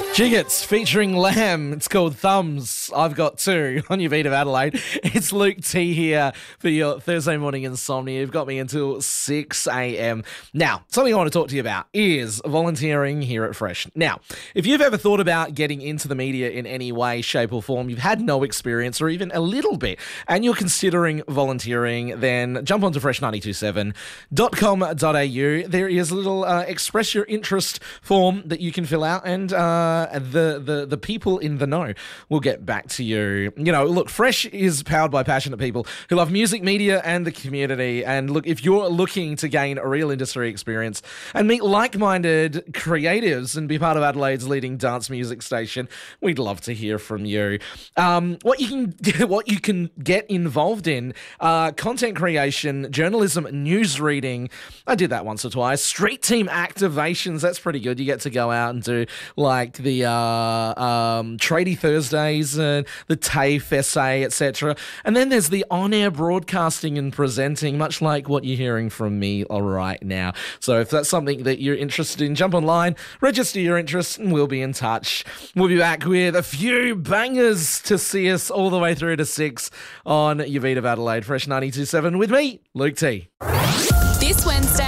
Jiggets featuring Lamb. It's called Thumbs. I've got two on your beat of Adelaide. It's Luke T here for your Thursday morning insomnia. You've got me until 6 a.m. Now, something I want to talk to you about is volunteering here at Fresh. Now, if you've ever thought about getting into the media in any way, shape or form, you've had no experience or even a little bit, and you're considering volunteering, then jump onto fresh927.com.au. There is a little express your interest form that you can fill out, and the people in the know will get back to you. You know, look, Fresh is powered by passionate people who love music, media, and the community. And look, if you're looking to gain a real industry experience and meet like-minded creatives and be part of Adelaide's leading dance music station, we'd love to hear from you. What you can get involved in: content creation, journalism, news reading. I did that once or twice. Street team activations. That's pretty good. You get to go out and do like the Tradie Thursdays and the TAFE essay, etc. And then there's the on-air broadcasting and presenting, much like what you're hearing from me right now. So if that's something that you're interested in, jump online, register your interest, and we'll be in touch. We'll be back with a few bangers to see us all the way through to 6 on your beat of Adelaide. Fresh 92.7 with me, Luke T. This Wednesday,